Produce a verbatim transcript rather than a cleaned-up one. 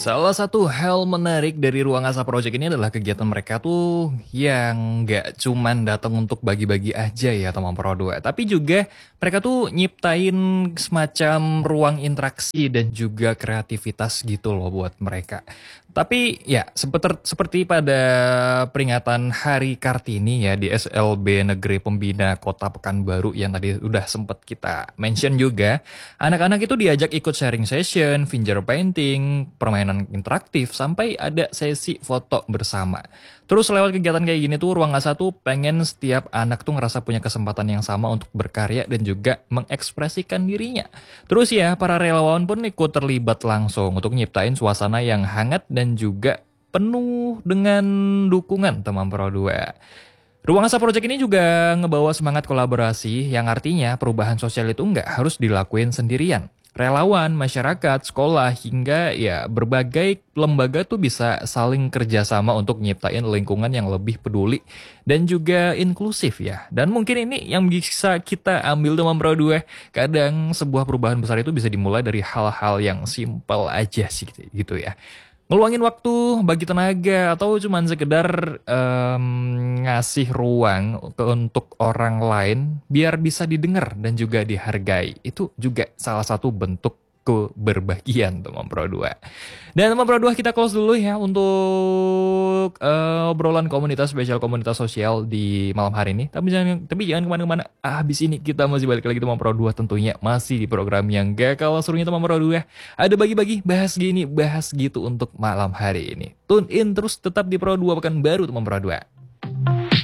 Salah satu hal menarik dari Ruang Asa Project ini adalah kegiatan mereka tuh yang nggak cuman datang untuk bagi-bagi aja ya teman Pro dua, tapi juga mereka tuh nyiptain semacam ruang interaksi dan juga kreativitas gitu loh buat mereka. Tapi ya seperti, seperti pada peringatan Hari Kartini ya di S L B Negeri Pembina Kota Pekanbaru yang tadi udah sempat kita mention juga, anak-anak itu diajak ikut sharing session, finger painting, permainan interaktif, sampai ada sesi foto bersama. Terus lewat kegiatan kayak gini tuh Ruang Asa tuh pengen setiap anak tuh ngerasa punya kesempatan yang sama untuk berkarya dan juga mengekspresikan dirinya. Terus ya para relawan pun ikut terlibat langsung untuk nyiptain suasana yang hangat dan juga penuh dengan dukungan teman Pro dua. Ruang Asa Project ini juga ngebawa semangat kolaborasi yang artinya perubahan sosial itu nggak harus dilakuin sendirian. Relawan, masyarakat, sekolah, hingga ya berbagai lembaga tuh bisa saling kerjasama untuk nyiptain lingkungan yang lebih peduli dan juga inklusif ya. Dan mungkin ini yang bisa kita ambil teman Pro dua. Kadang sebuah perubahan besar itu bisa dimulai dari hal-hal yang simpel aja sih gitu ya. Ngeluangin waktu, bagi tenaga, atau cuman sekedar em, ngasih ruang ke- untuk orang lain biar bisa didengar dan juga dihargai. Itu juga salah satu bentuk keberbahagiaan teman Pro dua. Dan teman Pro dua kita close dulu ya untuk eh, obrolan komunitas spesial komunitas sosial di malam hari ini. Tapi jangan tapi jangan kemana-mana. Habis ini kita masih balik lagi teman Pro dua tentunya masih di program yang gak kalah serunya teman Pro dua. Ada bagi-bagi bahas gini, bahas gitu untuk malam hari ini. Tune in terus tetap di Pro dua Pekanbaru teman Pro dua.